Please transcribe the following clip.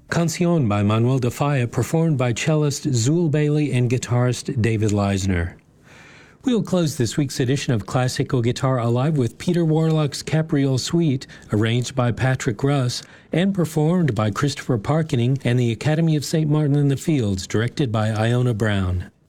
Canción by Manuel de Falla, performed by cellist Zul Bailey and guitarist David Leisner. We'll close this week's edition of Classical Guitar Alive with Peter Warlock's Capriole Suite, arranged by Patrick Russ and performed by Christopher Parkening and the Academy of St. Martin in the Fields, directed by Iona Brown.